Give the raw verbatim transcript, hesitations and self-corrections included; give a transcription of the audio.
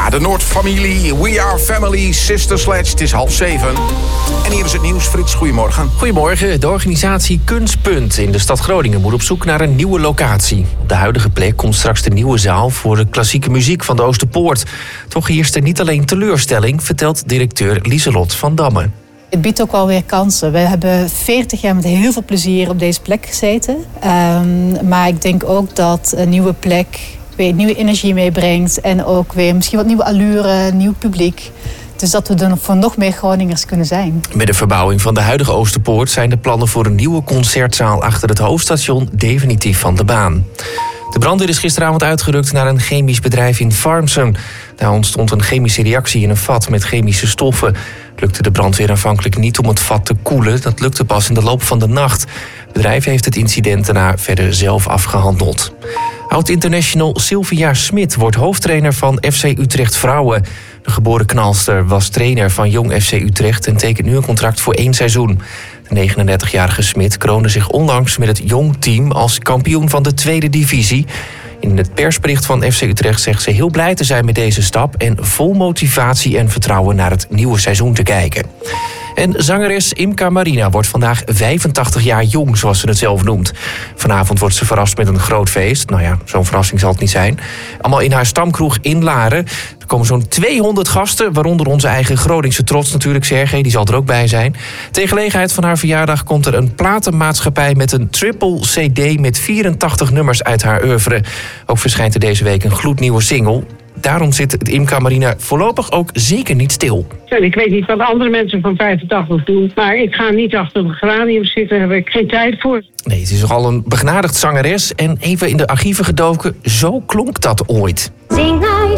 Ja, de Noord-familie, We Are Family, Sister Sledge. Het is half zeven. En hier is het nieuws. Frits, goedemorgen. Goedemorgen. De organisatie Kunstpunt in de stad Groningen moet op zoek naar een nieuwe locatie. Op de huidige plek komt straks de nieuwe zaal voor de klassieke muziek van de Oosterpoort. Toch heerst er niet alleen teleurstelling, vertelt directeur Lieselot van Damme. Het biedt ook wel weer kansen. We hebben veertig jaar met heel veel plezier op deze plek gezeten. Um, maar ik denk ook dat een nieuwe plek weer nieuwe energie meebrengt. En ook weer misschien wat nieuwe allure, nieuw publiek. Dus dat we er voor nog meer Groningers kunnen zijn. Met de verbouwing van de huidige Oosterpoort zijn de plannen voor een nieuwe concertzaal achter het hoofdstation definitief van de baan. De brandweer is gisteravond uitgerukt naar een chemisch bedrijf in Farmsum. Daar ontstond een chemische reactie in een vat met chemische stoffen. Het lukte de brandweer aanvankelijk niet om het vat te koelen. Dat lukte pas in de loop van de nacht. Het bedrijf heeft het incident daarna verder zelf afgehandeld. Oud-international Sylvia Smit wordt hoofdtrainer van F C Utrecht Vrouwen. De geboren knalster was trainer van Jong F C Utrecht en tekent nu een contract voor één seizoen. De negenendertigjarige Smit kroonde zich onlangs met het Jong team als kampioen van de tweede divisie. In het persbericht van F C Utrecht zegt ze heel blij te zijn met deze stap en vol motivatie en vertrouwen naar het nieuwe seizoen te kijken. En zangeres Imca Marina wordt vandaag vijfentachtig jaar jong, zoals ze het zelf noemt. Vanavond wordt ze verrast met een groot feest. Nou ja, zo'n verrassing zal het niet zijn. Allemaal in haar stamkroeg in Laren. Er komen zo'n tweehonderd gasten, waaronder onze eigen Groningse trots natuurlijk, Sergej, die zal er ook bij zijn. Ter gelegenheid van haar verjaardag komt er een platenmaatschappij met een triple C D met vierentachtig nummers uit haar oeuvre. Ook verschijnt er deze week een gloednieuwe single. Daarom zit het Imca Marina voorlopig ook zeker niet stil. Ik weet niet wat andere mensen van vijfentachtig doen, maar ik ga niet achter een geranium zitten, daar heb ik geen tijd voor. Nee, het is nogal een begnadigd zangeres en even in de archieven gedoken, zo klonk dat ooit. Zing nou